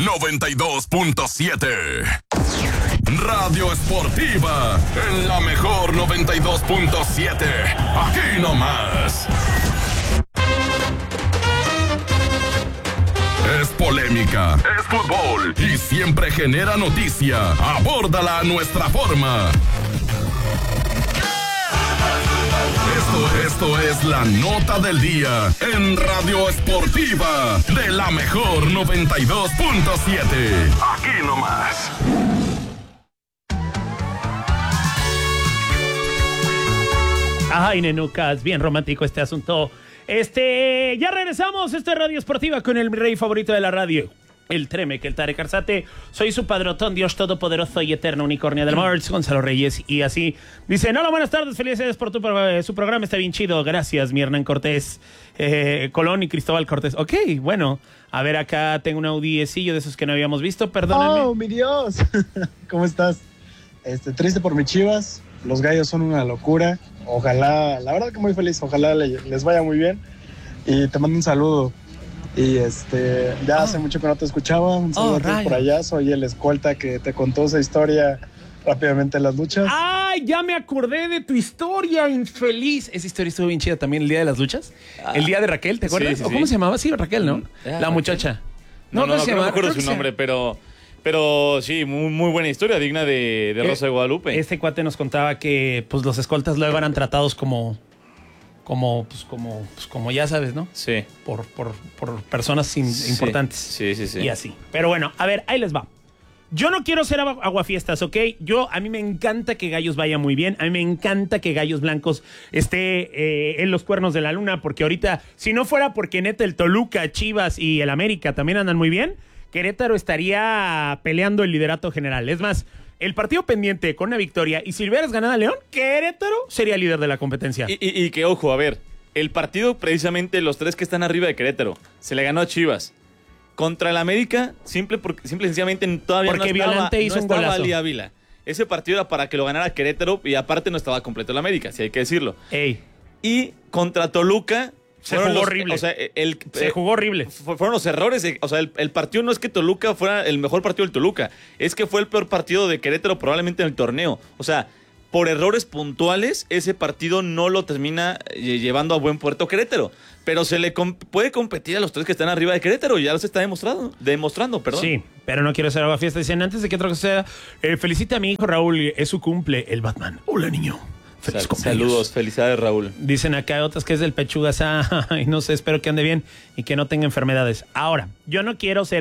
92.7. Radio Esportiva en la mejor 92.7. Aquí nomás. Es polémica, es fútbol y siempre genera noticia. Abórdala a nuestra forma. Esto es la nota del día en Radio Esportiva de la mejor 92.7. Aquí nomás. Ay, nenucas, bien romántico este asunto. Ya regresamos. Esta es Radio Esportiva con el rey favorito de la radio, el Treme, que el Tarek Arzate. Soy su padrotón, Dios todopoderoso y eterno, unicornio del Mars, Gonzalo Reyes. Y así dice: hola, buenas tardes, felicidades por su programa, está bien chido. Gracias, mi Hernán Cortés, Colón y Cristóbal Cortés. Ok, bueno, a ver, acá tengo un audiecillo de esos que no habíamos visto, perdóname. Oh, mi Dios. ¿Cómo estás? Triste por mis Chivas. Los gallos son una locura. Ojalá, la verdad que muy feliz, ojalá les vaya muy bien. Y te mando un saludo. Y ya hace mucho que no te escuchaba. Un saludo por allá. Soy el escolta que te contó esa historia rápidamente en las luchas. ¡Ay, ya me acordé de tu historia, infeliz! Esa historia estuvo bien chida también, el día de las luchas. El día de Raquel, ¿te acuerdas? Sí, ¿O cómo se llamaba? Sí, Raquel, ¿no? La muchacha. No me acuerdo su nombre, pero sí, muy buena historia, digna de Rosa de Guadalupe. Este cuate nos contaba que pues los escoltas luego eran tratados como ya sabes, ¿no? Sí. Por personas importantes. Sí. Y así. Pero bueno, a ver, ahí les va. Yo no quiero ser aguafiestas, ¿ok? A mí me encanta que Gallos vaya muy bien. A mí me encanta que Gallos Blancos esté en los cuernos de la luna, porque ahorita, si no fuera porque neta el Toluca, Chivas y el América también andan muy bien, Querétaro estaría peleando el liderato general. Es más, el partido pendiente con una victoria, y si hubieras ganado a León, Querétaro sería líder de la competencia. Y que, ojo, a ver, el partido precisamente, los tres que están arriba de Querétaro, se le ganó a Chivas. Contra el América, simple y sencillamente todavía porque no Violante hizo un golazo. Ali Ávila. Ese partido era para que lo ganara Querétaro y aparte no estaba completo el América, si hay que decirlo. Ey. Y contra Toluca... Se jugó horrible. Se jugó horrible. Fueron los errores. El partido no es que Toluca fuera el mejor partido del Toluca. Es que fue el peor partido de Querétaro probablemente en el torneo. O sea, por errores puntuales, ese partido no lo termina llevando a buen puerto Querétaro. Pero se le puede competir a los tres que están arriba de Querétaro. Ya se está demostrando, perdón. Sí, pero no quiero hacer agua fiesta. Dicen, antes de que otra cosa sea, felicita a mi hijo Raúl, es su cumple, el Batman. Hola, niño. Saludos, felicidades, Raúl. Dicen acá otras que es del pechugas, y no sé, espero que ande bien y que no tenga enfermedades. Ahora, yo no quiero ser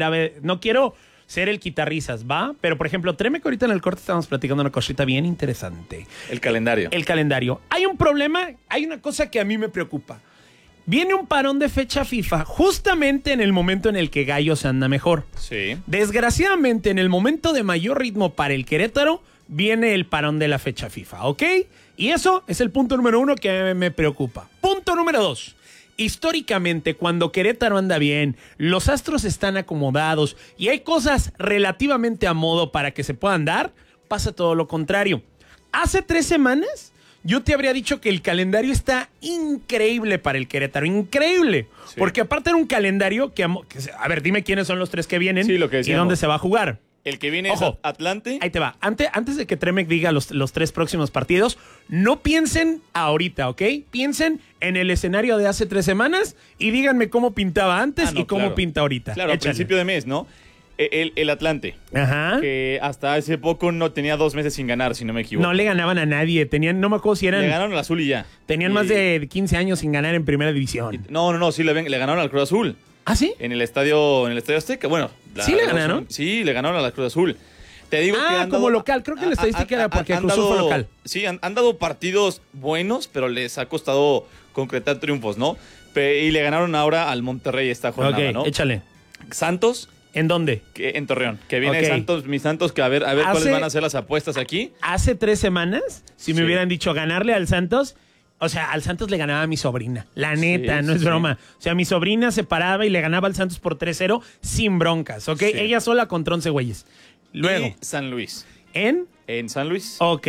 el quitarrisas, ¿va? Pero, por ejemplo, Treme, que ahorita en el corte estamos platicando una cosita bien interesante. El calendario. Hay un problema, hay una cosa que a mí me preocupa. Viene un parón de fecha FIFA justamente en el momento en el que Gallos anda mejor. Sí. Desgraciadamente, en el momento de mayor ritmo para el Querétaro, viene el parón de la fecha FIFA, ¿ok? Y eso es el punto número 1 que me preocupa. Punto número 2. Históricamente, cuando Querétaro anda bien, los astros están acomodados y hay cosas relativamente a modo para que se puedan dar, pasa todo lo contrario. Hace 3 semanas, yo te habría dicho que el calendario está increíble para el Querétaro. Increíble. Sí. Porque aparte era un calendario que... A ver, dime quiénes son los 3 que vienen y dónde se va a jugar. El que viene es Atlante. Ahí te va. Antes de que Tremec diga los 3 próximos partidos, no piensen ahorita, ¿ok? Piensen en el escenario de hace 3 semanas y díganme cómo pintaba antes y cómo pinta ahorita. Claro, échale. A principio de mes, ¿no? El Atlante. Ajá. Que hasta hace poco no tenía 2 meses sin ganar, si no me equivoco. No le ganaban a nadie. No me acuerdo si eran... Le ganaron al Azul y ya. Tenían más de 15 años sin ganar en primera división. No, sí, le ganaron al Cruz Azul. ¿Ah, sí? En el estadio Azteca. Bueno. ¿Sí le ganaron? Sí, le ganaron a la Cruz Azul. Te digo que como local. Creo que la estadística era porque Cruz Azul fue local. Sí, han dado partidos buenos, pero les ha costado concretar triunfos, ¿no? Y le ganaron ahora al Monterrey esta jornada, ¿no? Échale. Santos. ¿En dónde? En Torreón. Que viene Santos, mis Santos, que a ver cuáles van a ser las apuestas aquí. Hace 3 semanas, si me hubieran dicho ganarle al Santos... O sea, al Santos le ganaba a mi sobrina. La neta, no es broma. O sea, mi sobrina se paraba y le ganaba al Santos por 3-0 sin broncas, ¿ok? Sí. Ella sola contra 11 güeyes. Luego. Y San Luis. ¿En? En San Luis. Ok.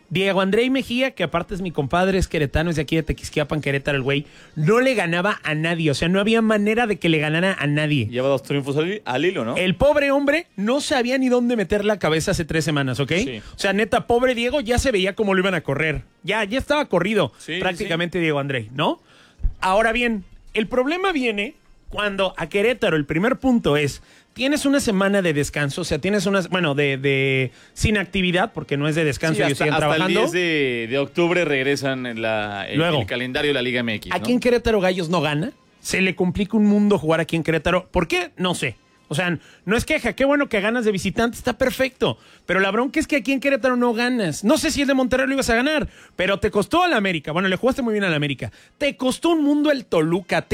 Diego Andrei Mejía, que aparte es mi compadre, es queretano, es de aquí de Tequisquiapan, Querétaro, el güey, no le ganaba a nadie. O sea, no había manera de que le ganara a nadie. Lleva 2 triunfos al hilo, ¿no? El pobre hombre no sabía ni dónde meter la cabeza hace 3 semanas, ¿ok? Sí. O sea, neta, pobre Diego ya se veía cómo lo iban a correr. Ya estaba corrido prácticamente Diego Andrei, ¿no? Ahora bien, el problema viene cuando a Querétaro el primer punto es... Tienes una semana de descanso, o sea, tienes unas, bueno, sin actividad, porque no es de descanso, ellos siguen trabajando. Hasta el 10 de octubre regresan el calendario de la Liga MX, ¿no? Aquí en Querétaro Gallos no gana, se le complica un mundo jugar aquí en Querétaro. ¿Por qué? No sé. O sea, no es queja, qué bueno que ganas de visitante, está perfecto. Pero la bronca es que aquí en Querétaro no ganas. No sé si el de Monterrey lo ibas a ganar, pero te costó al América. Bueno, le jugaste muy bien al América. Te costó un mundo el Toluca,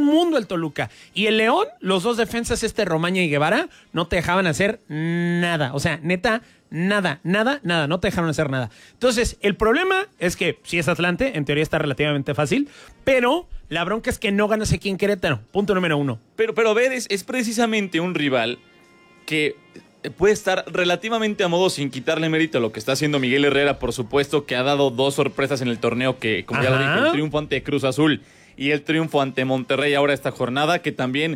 Y el León, los 2 defensas, Romaña y Guevara, no te dejaban hacer nada. O sea, neta, nada, no te dejaron hacer nada. Entonces, el problema es que si es Atlante, en teoría está relativamente fácil, pero la bronca es que no ganas aquí en Querétaro. Punto número 1. Pero a ver, es precisamente un rival que puede estar relativamente a modo sin quitarle mérito a lo que está haciendo Miguel Herrera, por supuesto, que ha dado 2 sorpresas en el torneo, que, como ya lo dije, el triunfo ante Cruz Azul y el triunfo ante Monterrey ahora esta jornada, que también,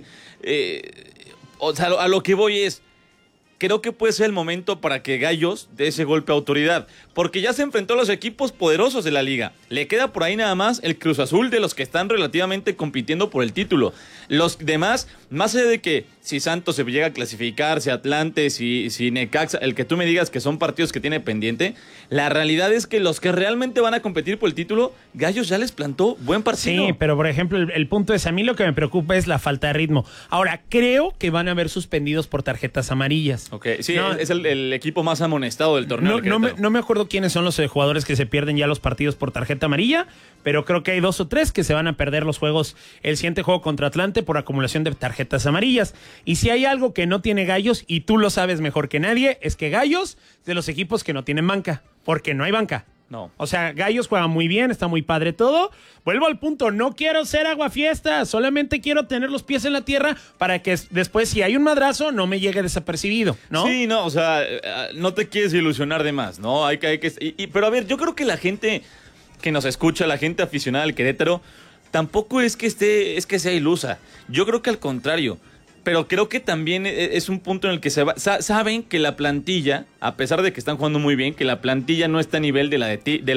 o sea, a lo que voy es, creo que puede ser el momento para que Gallos dé ese golpe de autoridad, porque ya se enfrentó a los equipos poderosos de la liga. Le queda por ahí nada más el Cruz Azul, de los que están relativamente compitiendo por el título. Los demás, más allá de que si Santos se llega a clasificar, si Atlante, si Necaxa, el que tú me digas que son partidos que tiene pendiente, la realidad es que los que realmente van a competir por el título, Gallos ya les plantó buen partido. Sí, pero por ejemplo, el punto es, a mí lo que me preocupa es la falta de ritmo. Ahora, creo que van a haber suspendidos por tarjetas amarillas. Ok, sí, no, es el equipo más amonestado del torneo. No me acuerdo quiénes son los jugadores que se pierden ya los partidos por tarjeta amarilla, pero creo que hay 2 o 3 que se van a perder los juegos, el siguiente juego contra Atlante por acumulación de tarjetas amarillas. Y si hay algo que no tiene Gallos, y tú lo sabes mejor que nadie, es que Gallos es de los equipos que no tienen banca, porque no hay banca. No. O sea, Gallos juega muy bien, está muy padre todo. Vuelvo al punto, no quiero ser aguafiesta, solamente quiero tener los pies en la tierra para que después, si hay un madrazo, no me llegue desapercibido, ¿no? Sí, no, o sea, no te quieres ilusionar de más, ¿no? Pero a ver, yo creo que la gente que nos escucha, la gente aficionada al Querétaro, tampoco es que sea ilusa. Yo creo que al contrario. Pero creo que también es un punto en el que saben que la plantilla, a pesar de que están jugando muy bien, que la plantilla no está a nivel de la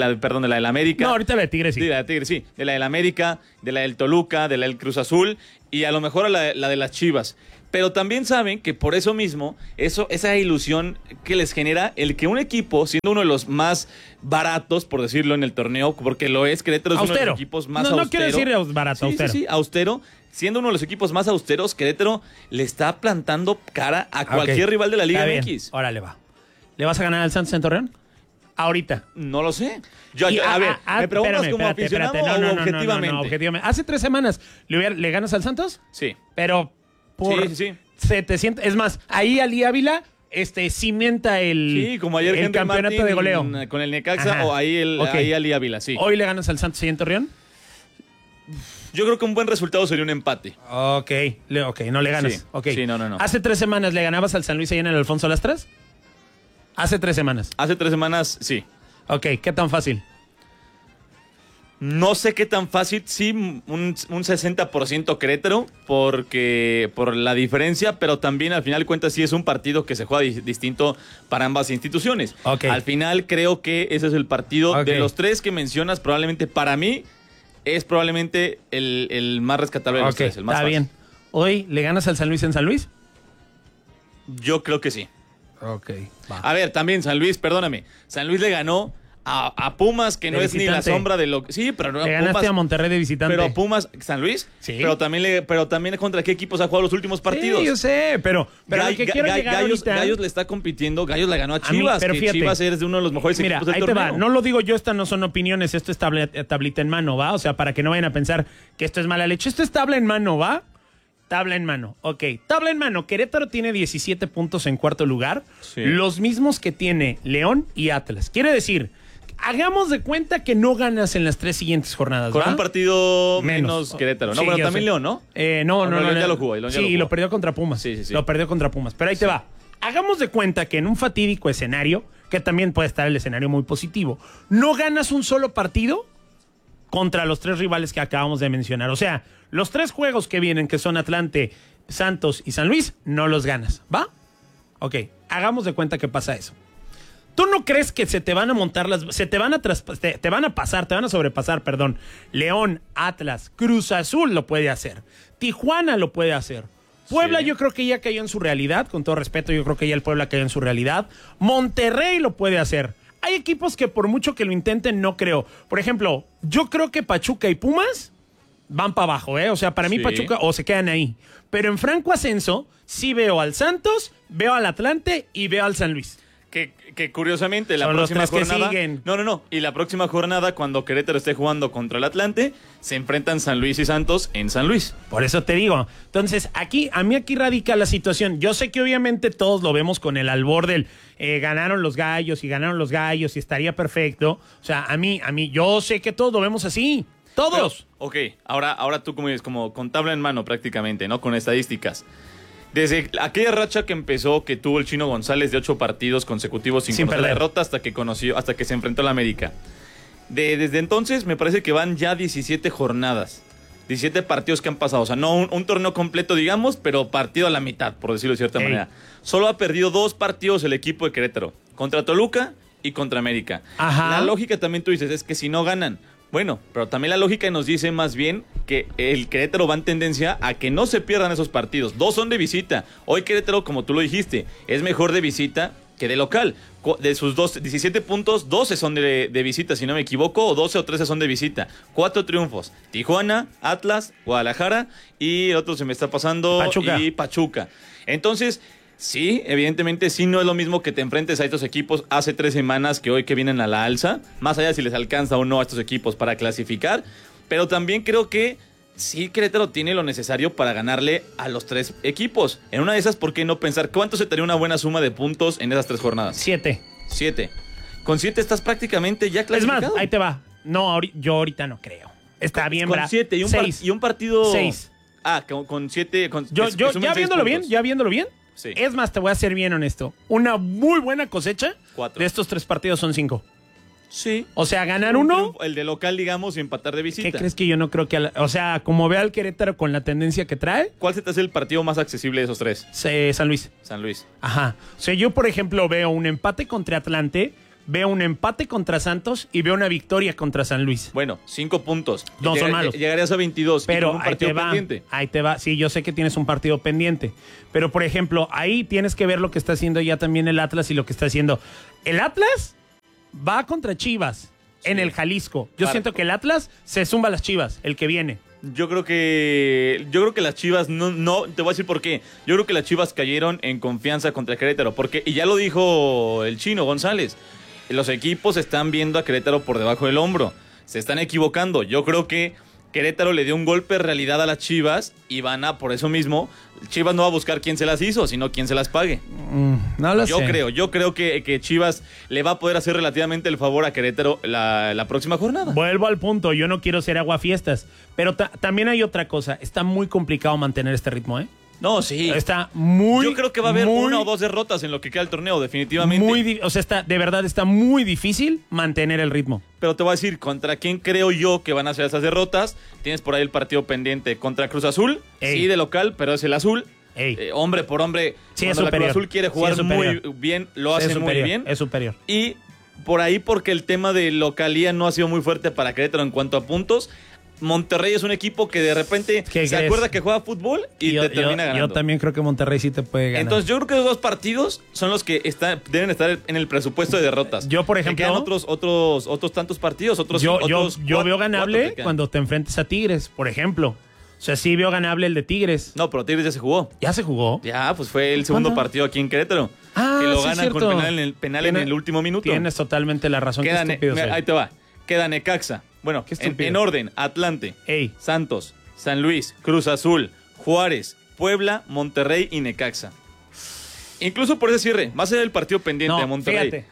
del América. No, ahorita la de Tigres sí. Sí, la de Tigres sí. De la del América, de la del Toluca, de la del Cruz Azul y a lo mejor la de las Chivas. Pero también saben que por eso mismo, esa ilusión que les genera el que un equipo, siendo uno de los más baratos, por decirlo, en el torneo, porque lo es, Querétaro es uno de los equipos más austeros. No quiero decir barato, austero. Sí, austero. Siendo uno de los equipos más austeros, Querétaro le está plantando cara a cualquier rival de la Liga MX. Órale, va. ¿Le vas a ganar al Santos en Torreón? Ahorita. No lo sé. ¿Me preguntas como aficionado o objetivamente? No, objetivamente. Hace 3 semanas, ¿le ganas al Santos? Sí. Pero por sí. 700... Es más, ahí Ali Ávila cimienta el como ayer el campeonato Martín de goleo. Con el Necaxa. Ajá. O ahí Ali Ávila, sí. ¿Hoy le ganas al Santos y en Torreón? Yo creo que un buen resultado sería un empate. Ok, no le ganas. Sí, okay. Sí, no. ¿Hace 3 semanas le ganabas al San Luis ahí en el Alfonso Lastras? Hace 3 semanas. Hace 3 semanas, sí. Ok, ¿qué tan fácil? No sé qué tan fácil, sí, un 60% Querétaro, por la diferencia, pero también al final de cuentas sí es un partido que se juega distinto para ambas instituciones. Okay. Al final creo que ese es el partido de los 3 que mencionas, probablemente para mí es probablemente el más rescatable de los 3, el más fácil. Bien. ¿Hoy le ganas al San Luis en San Luis? Yo creo que sí. Ok, va. A ver, también San Luis, perdóname, San Luis le ganó a Pumas, que no es ni la sombra de lo que... Sí, pero no. Le ganaste Pumas, a Monterrey de visitante. Pero Pumas, San Luis, sí. Pero también contra qué equipos ha jugado los últimos partidos. Sí, yo sé, pero al que quiero llegar ahorita... Gallos le está compitiendo, Gallos le ganó a Chivas, pero fíjate, Chivas es de uno de los mejores equipos del torneo. Ahí te va, no lo digo yo, estas no son opiniones, esto es tablita en mano, ¿va? O sea, para que no vayan a pensar que esto es mala leche, esto es tabla en mano, ¿va? Tabla en mano, ok. Tabla en mano, Querétaro tiene 17 puntos en 4º lugar, sí. Los mismos que tiene León y Atlas. Quiere decir... Hagamos de cuenta que no ganas en las 3 siguientes jornadas, con ¿va? un partido menos Querétaro. No, sí, pero también León, ¿no? No. León ya lo jugó. Lo perdió contra Pumas. Sí. Lo perdió contra Pumas. Pero ahí te va. Hagamos de cuenta que en un fatídico escenario que también puede estar el escenario muy positivo. No ganas un solo partido contra los 3 rivales que acabamos de mencionar. O sea, los 3 juegos que vienen, que son Atlante, Santos y San Luis, no los ganas, ¿va? Ok, hagamos de cuenta que pasa eso. ¿Tú no crees que se te van a montar te van a sobrepasar, León, Atlas, Cruz Azul lo puede hacer, Tijuana lo puede hacer, Puebla, sí. Yo creo que ya cayó en su realidad, con todo respeto, yo creo que ya el Puebla cayó en su realidad, Monterrey lo puede hacer. Hay equipos que por mucho que lo intenten, no creo. Por ejemplo, yo creo que Pachuca y Pumas van para abajo, ¿eh? O sea, para mí sí. Pachuca o se quedan ahí. Pero en franco ascenso, sí veo al Santos, veo al Atlante y veo al San Luis. Que curiosamente la próxima jornada... No. Y la próxima jornada, cuando Querétaro esté jugando contra el Atlante, se enfrentan San Luis y Santos en San Luis. Por eso te digo. Entonces, a mí aquí radica la situación. Yo sé que obviamente todos lo vemos con el albor del ganaron los gallos y estaría perfecto. O sea, a mí, yo sé que todos lo vemos así. Todos. Pero, ahora tú como dices, como con tabla en mano prácticamente, ¿no? Con estadísticas. Desde aquella racha que empezó, que tuvo el Chino González de 8 partidos consecutivos sin conocer la derrota hasta que se enfrentó a la América. Desde entonces me parece que van ya 17 jornadas. 17 partidos que han pasado. O sea, no un torneo completo, digamos, pero partido a la mitad, por decirlo de cierta manera. Solo ha perdido 2 partidos el equipo de Querétaro. Contra Toluca y contra América. Ajá. La lógica también tú dices, es que si no ganan... Bueno, pero también la lógica nos dice más bien que el Querétaro va en tendencia a que no se pierdan esos partidos. 2 son de visita. Hoy Querétaro, como tú lo dijiste, es mejor de visita que de local. De sus 17 puntos, 12 son de visita, si no me equivoco, o 12 o 13 son de visita. 4 triunfos. Tijuana, Atlas, Guadalajara y el otro se me está pasando, Pachuca. Entonces... Sí, evidentemente sí no es lo mismo que te enfrentes a estos equipos hace 3 semanas que hoy que vienen a la alza, más allá de si les alcanza o no a estos equipos para clasificar, pero también creo que sí Querétaro tiene lo necesario para ganarle a los 3 equipos. En una de esas, ¿por qué no pensar cuánto se te haría una buena suma de puntos en esas 3 jornadas? 7. Con 7 estás prácticamente ya clasificado. Es más, ahí te va. No, yo ahorita no creo. Está bien, con 7 y un partido... 6. Con 7... Yo ya viéndolo bien, sí. Es más, te voy a ser bien honesto. Una muy buena cosecha 4. de estos 3 partidos son 5. Sí. O sea, ganar uno... El de local, digamos, y empatar de visita. ¿Qué crees que yo no creo que... O sea, como vea al Querétaro con la tendencia que trae... ¿Cuál se te hace el partido más accesible de esos 3? San Luis. San Luis. Ajá. O sea, yo, por ejemplo, veo un empate contra Atlante, veo un empate contra Santos y veo una victoria contra San Luis. Bueno, 5 puntos. No son malos. Llegarías a 22. Pero y con un partido pendiente. Ahí te va. Sí, yo sé que tienes un partido pendiente. Pero, por ejemplo, ahí tienes que ver lo que está haciendo ya también el Atlas y lo que está haciendo. El Atlas va contra Chivas en el Jalisco. Yo siento que el Atlas se zumba a las Chivas, el que viene. Yo creo que las Chivas no te voy a decir por qué. Yo creo que las Chivas cayeron en confianza contra Querétaro. Y ya lo dijo el Chino González. Los equipos están viendo a Querétaro por debajo del hombro. Se están equivocando. Yo creo que Querétaro le dio un golpe de realidad a las Chivas y por eso mismo, Chivas no va a buscar quién se las hizo, sino quién se las pague. No lo sé. Yo creo que Chivas le va a poder hacer relativamente el favor a Querétaro la próxima jornada. Vuelvo al punto, yo no quiero ser aguafiestas, pero también hay otra cosa. Está muy complicado mantener este ritmo, ¿eh? No, sí. Está muy... Yo creo que va a haber 1 o 2 derrotas en lo que queda el torneo, definitivamente. De verdad está muy difícil mantener el ritmo. Pero te voy a decir, ¿contra quién creo yo que van a ser esas derrotas? Tienes por ahí el partido pendiente contra Cruz Azul. Sí, de local, pero es el azul. Hombre por hombre, sí, cuando la Cruz Azul quiere jugar muy bien, lo hace muy bien. Es superior. Y por ahí, porque el tema de localía no ha sido muy fuerte para Querétaro en cuanto a puntos, Monterrey es un equipo que de repente se acuerda que juega fútbol y te termina ganando. Yo también creo que Monterrey sí te puede ganar. Entonces yo creo que esos 2 partidos son los que deben estar en el presupuesto de derrotas. Yo, por ejemplo... quedan otros tantos partidos, yo veo ganable cuando te enfrentes a Tigres, por ejemplo. O sea, sí veo ganable el de Tigres. No, pero Tigres ya se jugó. ¿Ya se jugó? Ya, pues fue el segundo partido aquí en Querétaro. Que lo ganan con penal en el último minuto. Tienes totalmente la razón. Ahí te va. Queda Necaxa. Bueno, en orden, Atlante, Santos, San Luis, Cruz Azul, Juárez, Puebla, Monterrey y Necaxa. Incluso por ese cierre, va a ser el partido pendiente de Monterrey. Fíjate.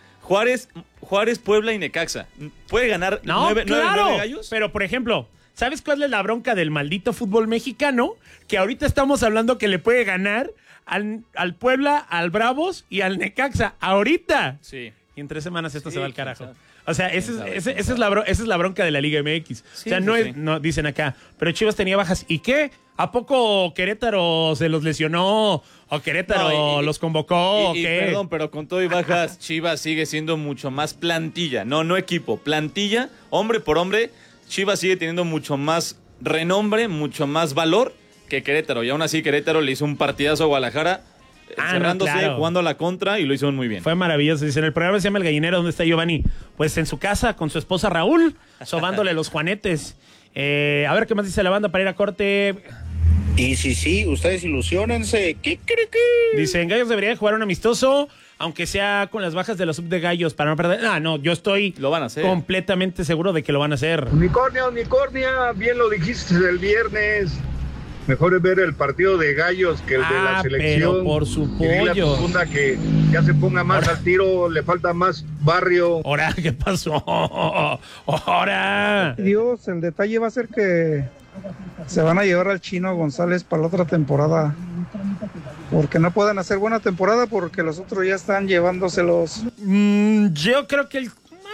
Juárez, Puebla y Necaxa. ¿Puede ganar 9 gallos? Pero, por ejemplo, ¿sabes cuál es la bronca del maldito fútbol mexicano? Que ahorita estamos hablando que le puede ganar al Puebla, al Bravos y al Necaxa. Ahorita. Sí. y en 3 semanas esto Sí, se va al carajo. quién sabe. O sea, esa es la bronca de la Liga MX. Sí, o sea, sí, no sí. es, no, dicen acá, pero Chivas tenía bajas. ¿Y qué? ¿A poco Querétaro se los lesionó? ¿O Querétaro No, los convocó? ¿O y qué? perdón, pero con todo y bajas, Chivas sigue siendo mucho más plantilla. No equipo. Plantilla, hombre por hombre, Chivas sigue teniendo mucho más renombre, mucho más valor que Querétaro. Y aún así Querétaro le hizo un partidazo a Guadalajara, cerrándose, no, claro. jugando a la contra y lo hicieron muy bien. Fue maravilloso. Dicen, el programa se llama El Gallinero. ¿Dónde está Giovanni? Pues en su casa con su esposa Raúl, sobándole los juanetes. A ver qué más dice la banda para ir a corte. Y sí, ustedes ilusionense. ¿Qué cree que? Dicen, Gallos debería jugar un amistoso, aunque sea con las bajas de la sub de Gallos, para no perder. No, yo estoy Lo van a hacer. completamente seguro de que lo van a hacer. Unicornia, bien lo dijiste el viernes. Mejor es ver el partido de Gallos que el de la selección. pero por su Y dile a tu pollo. segunda que ya se ponga más al tiro, le falta más barrio. Ahora, ¿qué pasó? Ahora. Dios, el detalle va a ser que se van a llevar al Chino González para la otra temporada. Porque no pueden hacer buena temporada porque los otros ya están llevándoselos. Yo creo que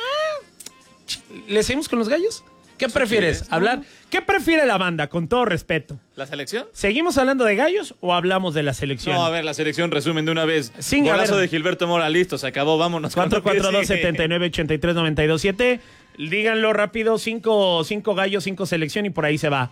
¿le seguimos con los Gallos? ¿Qué prefieres? quieres. ¿Hablar? ¿Qué prefiere la banda? Con todo respeto. ¿La selección? ¿Seguimos hablando de Gallos o hablamos de la selección? No, a ver, la selección resumen de una vez. Sí, a Golazo ver. de Gilberto Mora, listo, se acabó, vámonos. con lo que sigue. 442-79-83-927. Díganlo rápido, 5 Gallos, 5 selección y por ahí se va.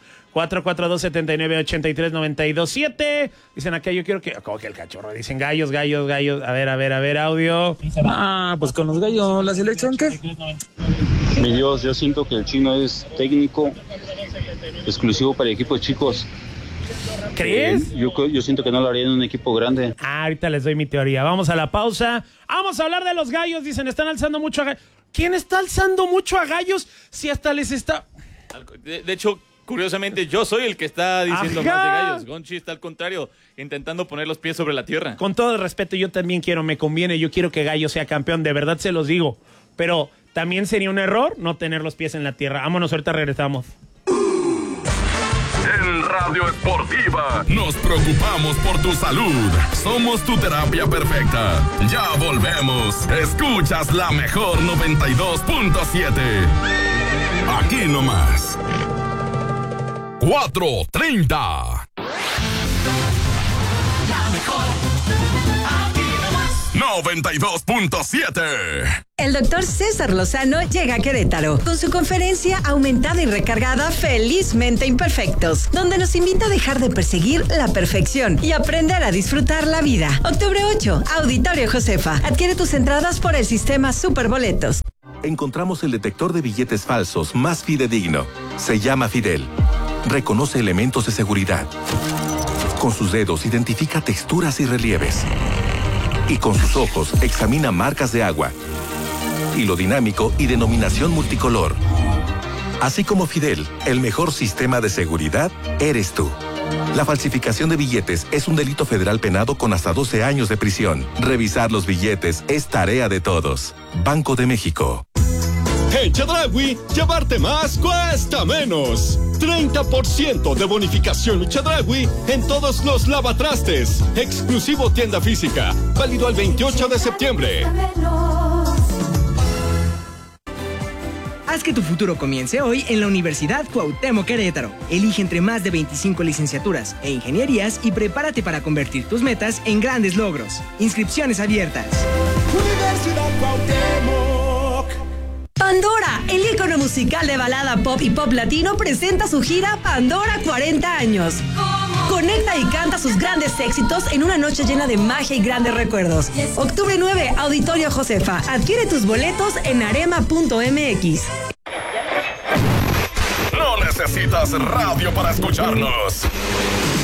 442-79-83-927. Dicen acá, yo quiero que... ¿Cómo que el cachorro? Dicen Gallos. A ver, audio. Pues con los Gallos, ¿la selección qué? Mi Dios, yo siento que el Chino es técnico exclusivo para equipos chicos. ¿Crees? Yo siento que no lo haría en un equipo grande. Ahorita les doy mi teoría. Vamos a la pausa. Vamos a hablar de los Gallos. Dicen, están alzando mucho a Gallos. ¿Quién está alzando mucho a Gallos si hasta les está... De hecho, curiosamente, yo soy el que está diciendo Ajá. más de Gallos. Gonchi está al contrario, intentando poner los pies sobre la tierra. Con todo el respeto, yo también quiero, me conviene, yo quiero que Gallos sea campeón, de verdad se los digo. Pero también sería un error no tener los pies en la tierra. Vámonos, ahorita regresamos. En Radio Esportiva nos preocupamos por tu salud. Somos tu terapia perfecta. Ya volvemos. Escuchas la mejor 92.7. Aquí nomás. 4:30. La mejor. Aquí nomás. 92.7. El doctor César Lozano llega a Querétaro con su conferencia aumentada y recargada Felizmente Imperfectos, donde nos invita a dejar de perseguir la perfección y aprender a disfrutar la vida. Octubre 8, Auditorio Josefa. Adquiere tus entradas por el sistema Superboletos. Encontramos el detector de billetes falsos más fidedigno. Se llama Fidel. Reconoce elementos de seguridad. Con sus dedos identifica texturas y relieves. Y con sus ojos examina marcas de agua, hilo dinámico y denominación multicolor. Así como Fidel, el mejor sistema de seguridad eres tú. La falsificación de billetes es un delito federal penado con hasta 12 años de prisión. Revisar los billetes es tarea de todos. Banco de México. En Chedraui, llevarte más cuesta menos. 30% de bonificación Chedraui en todos los lavatrastes. Exclusivo tienda física. Válido al 28 de septiembre. Haz que tu futuro comience hoy en la Universidad Cuauhtémoc Querétaro. Elige entre más de 25 licenciaturas e ingenierías y prepárate para convertir tus metas en grandes logros. Inscripciones abiertas. Universidad Cuauhtémoc. Pandora, el ícono musical de balada pop y pop latino, presenta su gira Pandora 40 años. Conecta y canta sus grandes éxitos en una noche llena de magia y grandes recuerdos. Octubre 9, Auditorio Josefa. Adquiere tus boletos en arema.mx. No necesitas radio para escucharnos.